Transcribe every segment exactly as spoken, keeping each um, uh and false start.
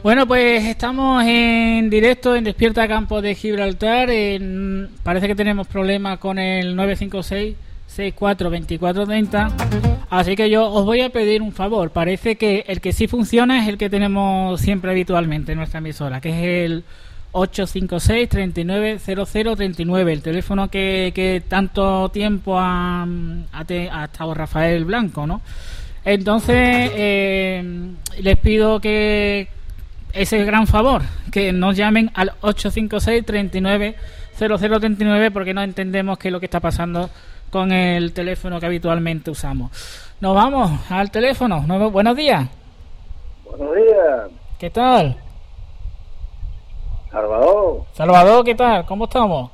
Bueno, pues estamos en directo en Despierta Campo de Gibraltar. En, parece que tenemos problemas con el nueve cinco seis, seis cuatro dos cuatro tres cero. Así que yo os voy a pedir un favor. Parece que el que sí funciona es el que tenemos siempre habitualmente en nuestra emisora, que es el ocho cinco seis, tres nueve cero cero tres nueve, el teléfono que, que tanto tiempo ha, ha, te, ha estado Rafael Blanco, ¿no? Entonces, eh, les pido que ese gran favor, que nos llamen al ocho cinco seis, tres nueve cero cero tres nueve, porque no entendemos qué es lo que está pasando con el teléfono que habitualmente usamos. Nos vamos al teléfono. Buenos días. Buenos días. ¿Qué tal? Salvador. Salvador, ¿qué tal? ¿Cómo estamos?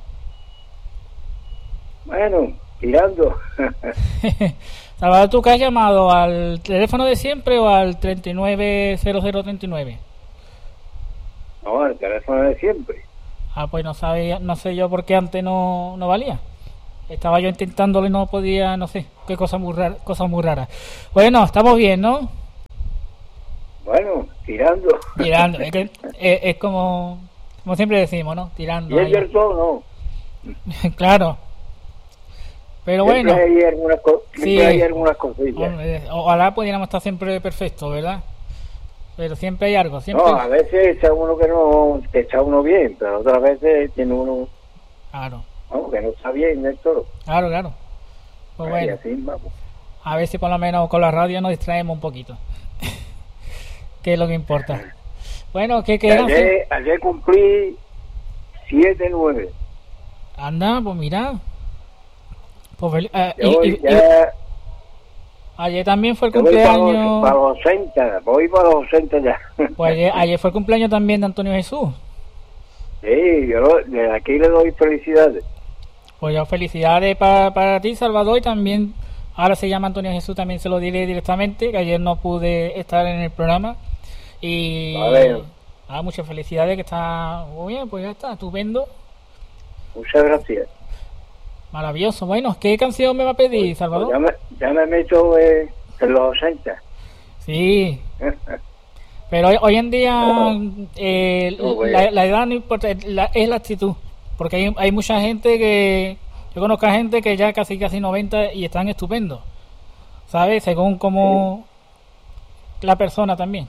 Bueno, tirando. Salvador, ¿tú qué has llamado? ¿Al teléfono de siempre o al tres nueve cero cero tres nueve? No, el teléfono de siempre. Ah, pues no sabía, no sé yo por qué antes no, no valía. Estaba yo intentándolo y no podía, no sé, qué cosa muy rara, cosas muy raras. Bueno, estamos bien, ¿no? Bueno, tirando. Tirando, es que es, es como, como siempre decimos, ¿no? Tirando. Y es cierto, no. Claro. Pero siempre bueno. Hay algunas co- siempre sí, hay algunas cosillas. Hombre, ojalá pudiéramos estar siempre perfectos, ¿verdad? Pero siempre hay algo, siempre. No, a veces echa uno que no, que echa uno bien, pero otras veces tiene uno, Claro, no, que no está bien del todo. claro, claro. Pues Ay, bueno, así vamos. a ver si por lo menos con la radio nos distraemos un poquito. Que es lo que importa. Bueno, ¿qué queda? Ayer, ayer cumplí siete nueve. Anda, pues mira. Pues, fel- eh, Yo y- voy y- y- ya, ayer también fue el yo voy para los, cumpleaños. para los ochenta, voy para los ochenta ya. Pues ayer, ayer fue el cumpleaños también de Antonio Jesús. Sí, yo lo- desde aquí le doy felicidades. Pues yo felicidades para, para ti, Salvador, y también ahora se llama Antonio Jesús, también se lo diré directamente, que ayer no pude estar en el programa. Y Vale. ah, muchas felicidades, que está muy bien, pues ya está, estupendo, Muchas gracias. maravilloso. Bueno, ¿qué canción me va a pedir, Salvador? Ya me, ya me meto eh, en los ochenta. Sí, pero hoy, hoy en día eh, No, bueno. la, la edad no importa, la- es la actitud, porque hay, hay mucha gente que, yo conozco a gente que ya casi casi noventa y están estupendos, ¿sabes? Según como la persona también.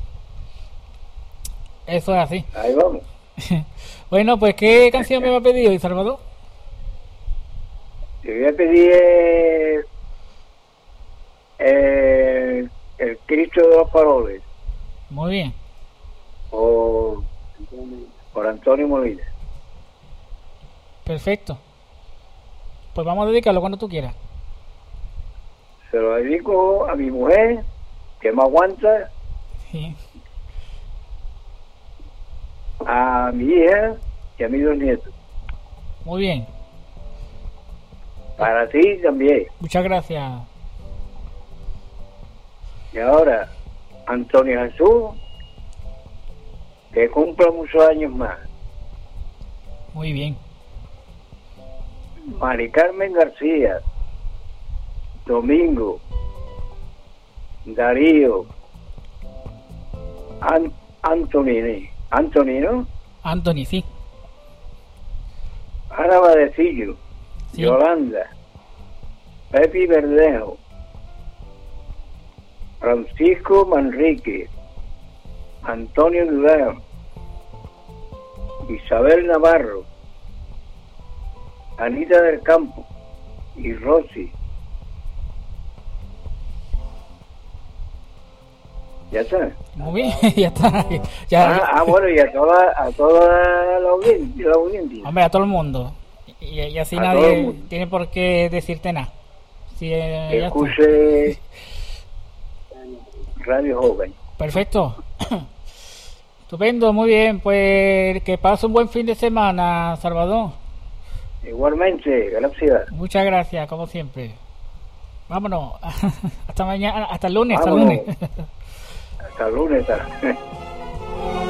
Eso es así. Ahí vamos. Bueno, pues ¿qué canción me va a pedir hoy, Salvador? Te voy a pedir eh, eh, el Cristo de los Faroles Muy bien. por, por Antonio Molina. Perfecto. Pues vamos a dedicarlo cuando tú quieras. Se lo dedico a mi mujer, que me aguanta, Sí. a mi hija y a mis dos nietos. Muy bien. Para ti también. Muchas gracias. Y ahora, Antonio Jesús, que cumpla muchos años más. Muy bien. Mari Carmen García, Domingo, Darío, An Antonini, Antonino, Anthony, sí. Ana Badecillo, Sí. Yolanda, Pepi Verdejo, Francisco Manrique, Antonio Durán, Isabel Navarro, Anita del Campo y Rosy. Ya está. Muy bien, ya está. Ya, Ah, ah, bueno, y a toda, a toda la audiencia. La audiencia. Hombre, a todo el mundo. Y, y así A todo el nadie mundo. tiene por qué decirte nada. Sí, eh, Que ya está. escuche Radio Joven. Perfecto. Estupendo, muy bien. Pues que pase un buen fin de semana, Salvador. Igualmente, gracias. Muchas gracias, como siempre. Vámonos. Hasta mañana, hasta el lunes, hasta el Vámonos. lunes. Hasta el lunes. hasta-